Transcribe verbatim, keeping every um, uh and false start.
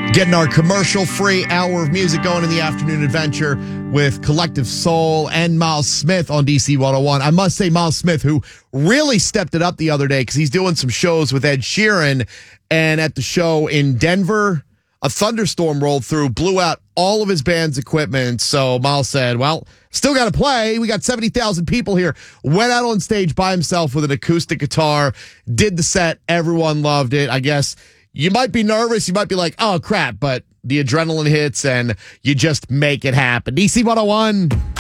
Getting our commercial-free hour of music going in the afternoon adventure with Collective Soul and Miles Smith on D C one oh one. I must say, Miles Smith, who really stepped it up the other day because he's doing some shows with Ed Sheeran, and at the show in Denver, a thunderstorm rolled through, blew out all of his band's equipment. So Miles said, well, still got to play. We got seventy thousand people here. Went out on stage by himself with an acoustic guitar, did the set. Everyone loved it. I guess you might be nervous. You might be like, oh, crap. But the adrenaline hits and you just make it happen. D C one oh one.